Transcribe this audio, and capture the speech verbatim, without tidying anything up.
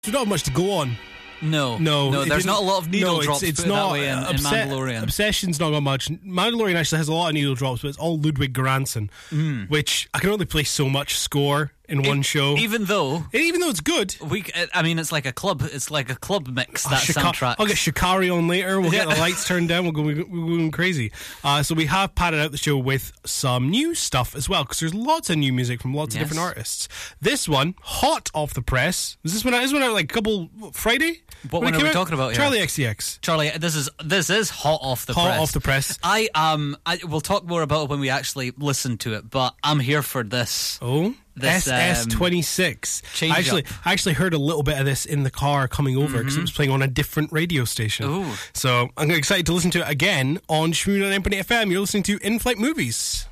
There's not much to go on. No, no, no. There's not a lot of needle no, drops. It's, it's put it not that way in, in obse- Mandalorian. Obsession's not got much. Mandalorian actually has a lot of needle drops, but it's all Ludwig Göransson, mm. which I can only play so much score in it, one show. Even though, even though it's good, we. I mean, it's like a club. It's like a club mix. That oh, Shika- soundtrack. I'll get Shikari on later. We'll yeah. get the lights turned down. We'll go, we'll go going crazy. Uh, so we have padded out the show with some new stuff as well, because there's lots of new music from lots yes. of different artists. This one, hot off the press. Was this one out? This one out like a couple Friday? What when one are we out? talking about here? Charlie X C X. Charlie, this is this is hot off the hot press. off the press. I um, I we'll talk more about it when we actually listen to it. But I'm here for this. Oh, this, S S twenty-six. Change I actually, up. I actually heard a little bit of this in the car coming over because mm-hmm. it was playing on a different radio station. Ooh. So I'm excited to listen to it again on Shmoo ninety-nine point eight F M. You're listening to In Flight Movies.